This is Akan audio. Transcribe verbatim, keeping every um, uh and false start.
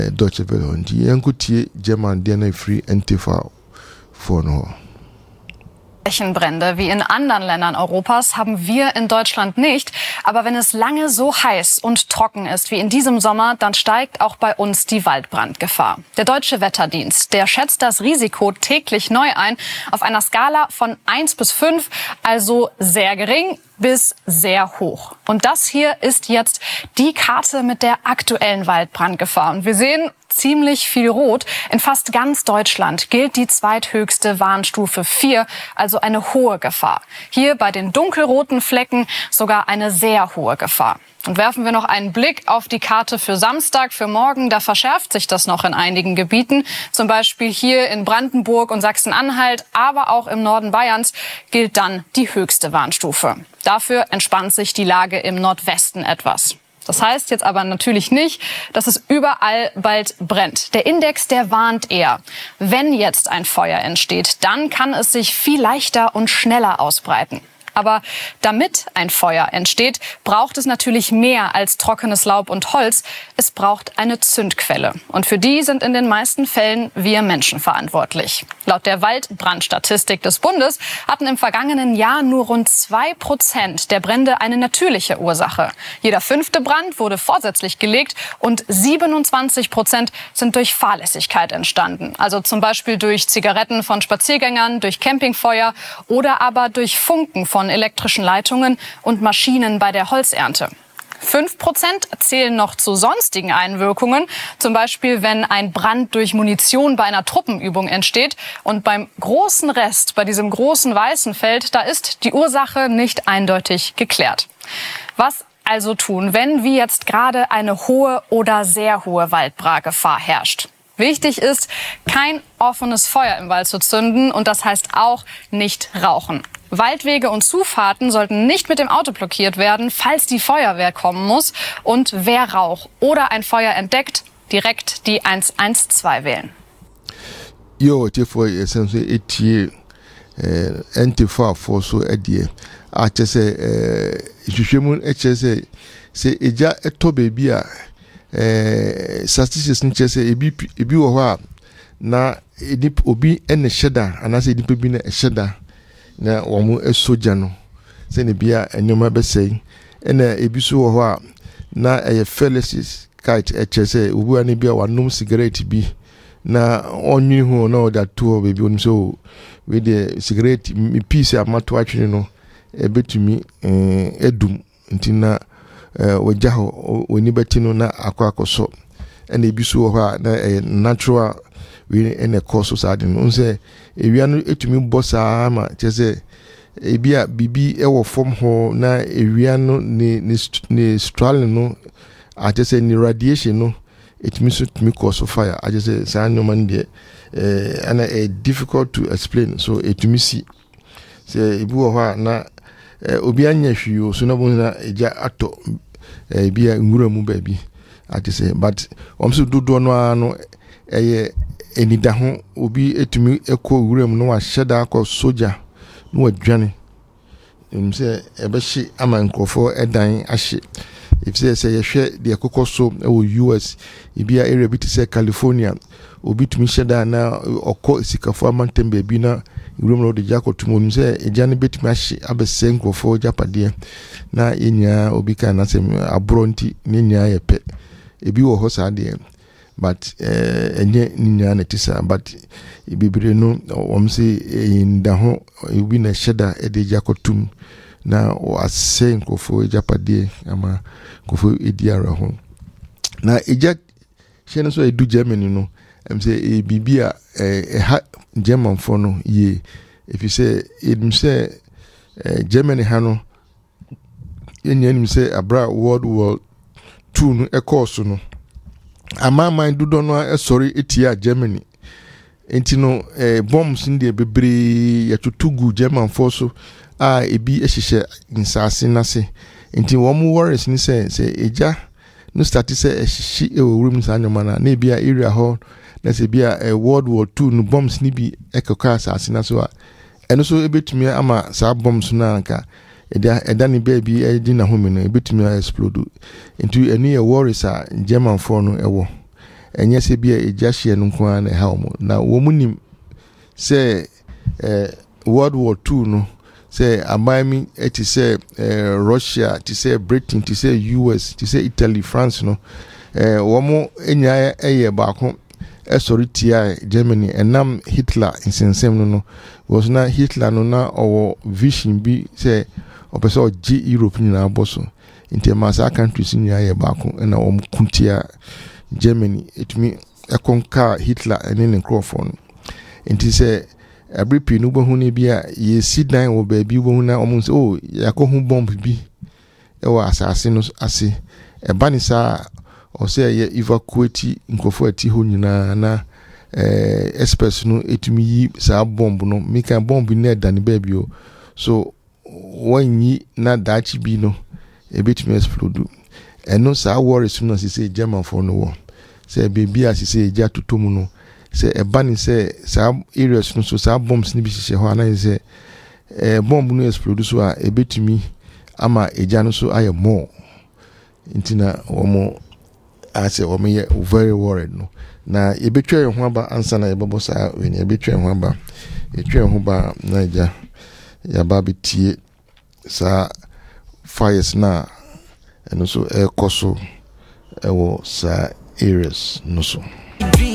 Deutsche Welle und die Enkutie German D N A Free N T V vorne. Flächenbrände wie in anderen Ländern Europas haben wir in Deutschland nicht. Aber wenn es lange so heiß und trocken ist wie in diesem Sommer, dann steigt auch bei uns die Waldbrandgefahr. Der Deutsche Wetterdienst, der schätzt das Risiko täglich neu ein auf einer Skala von eins bis fünf, also sehr gering bis sehr hoch. Und das hier ist jetzt die Karte mit der aktuellen Waldbrandgefahr. Und wir sehen ziemlich viel Rot. In fast ganz Deutschland gilt die zweithöchste Warnstufe vier, also eine hohe Gefahr. Hier bei den dunkelroten Flecken sogar eine sehr hohe Gefahr. Und werfen wir noch einen Blick auf die Karte für Samstag, für morgen. Da verschärft sich das noch in einigen Gebieten. Zum Beispiel hier in Brandenburg und Sachsen-Anhalt, aber auch im Norden Bayerns gilt dann die höchste Warnstufe. Dafür entspannt sich die Lage im Nordwesten etwas. Das heißt jetzt aber natürlich nicht, dass es überall bald brennt. Der Index, der warnt eher. Wenn jetzt ein Feuer entsteht, dann kann es sich viel leichter und schneller ausbreiten. Aber damit ein Feuer entsteht, braucht es natürlich mehr als trockenes Laub und Holz. Es braucht eine Zündquelle. Und für die sind in den meisten Fällen wir Menschen verantwortlich. Laut der Waldbrandstatistik des Bundes hatten im vergangenen Jahr nur rund zwei Prozent der Brände eine natürliche Ursache. Jeder fünfte Brand wurde vorsätzlich gelegt und siebenundzwanzig Prozent sind durch Fahrlässigkeit entstanden. Also zum Beispiel durch Zigaretten von Spaziergängern, durch Campingfeuer oder aber durch Funken von elektrischen Leitungen und Maschinen bei der Holzernte. Fünf Prozent zählen noch zu sonstigen Einwirkungen, zum Beispiel wenn ein Brand durch Munition bei einer Truppenübung entsteht. Und beim großen Rest, bei diesem großen weißen Feld, da ist die Ursache nicht eindeutig geklärt. Was also tun, wenn wie jetzt gerade eine hohe oder sehr hohe Waldbrandgefahr herrscht? Wichtig ist, kein offenes Feuer im Wald zu zünden und das heißt auch nicht rauchen. Waldwege und Zufahrten sollten nicht mit dem Auto blockiert werden, falls die Feuerwehr kommen muss. Und wer Rauch oder ein Feuer entdeckt, direkt die eins eins zwei wählen. Jo, die vor essentiell etie N T V for so edie. A chese eh hwehwemu e chese se eja eto baby a eh statistics ni chese ebi ebi wo ho a na edip obi ene sheda anase edip bi na sheda na omu esoja no se ne bia enyoma besei ena ebiso wo ho a na eye Felix kite echese obu ani bia wanom cigarette bi na onyi hu na oda to baby on so we the cigarette mi piece amato atwene no ebetumi eh edum ntina wagya ho oni beti no na akwa akoso ena ebiso wo ho a na eye natural we ene course so ade no nse ewia no etumi bossa ma chese ebia bibi ewo form ho na ewia no ni ni strain no a chese ni radiation no etumi so tumi cause fire a chese sa nyoman de eh ana a difficult to explain so etumi si se ebu ho na obi anya hwio so na bo na eja ato ebia nwura mu ba bi a chese but omso dodo no ano eye enida ho obi etumi ekọ wuram no wa hyeda akọ soja no adwane mse ebehye ama nkrofo edan ahye ifse se yehwe de ekokọ so e U S ibia area bi te California obi tumi hyeda na okọ sikafo amantembe bi na wuram no de jakotumo mse ejane betumi ahye abese nkrofo japade na enya obi kan na sem abronti nenya yepe ebi wo ho saade but eh enye ninya na tisa but ibibire no omse inda ho ubi na sheda ede jakotum na o ase nkofo japade ama nkofo ediara ho na eja hye so edu Germany no emse e bibia eh ha German fo no ye if you say edumse Germany ha no enye enumse abra World War two no ekoso no ama man dudo no esori etia Germany enti no eh bombs ndi bebre yatutugu German force a ebi ehihye nsase nase enti wo mu worries ni say say eja no start say ehihye e wurum sanyoma na na ebi a area ho na say bia eh, World War two no bombs ni bi ekeka asase na so a eno so ebetumi ama sa bombs na nka eda eda ni baby edi na home no ebetumi explode into eni e worries a German for no ewo enye se bia eja hye no nko an ha omo na wo munim se eh World War Two no se amami eti se eh, Russia ti se Britain ti se U S ti se Italy France no eh wo mo enya eye baako esori tia Germany enam Hitler insensem no no was na Hitler no na owo vision bi se opeso gi Europe ni na boso inte masa countries ni aye baako na om kuntia Germany etumi ekonka Hitler ene ne Crawford inte se every pinu bo hu ne bia ye sidan wo ba bi bo hu na om se oh yakohu bomb bi e wa asase no ase e bani sa o se ye evacuate nkofo ati ho nyina na eh express no etumi yi sa bomb no mika bomb na da ne ba bi o so wanyi na dachi bi no ebetumi explode eno sa worries no se German for no war se bebi asise eja totomu no se ebani se sa areas no so sa bombs ni bi hye ho ana se eh bomb no explode so a ebetumi ama eja no so aye more intina omo ase omo ye very worried no na ebetwa ho aba ansa na yebebo sa we ni ebetwa ho aba etwa ho ba na eja ya ba betie sa fires na eno so e koso e wo sa areas no so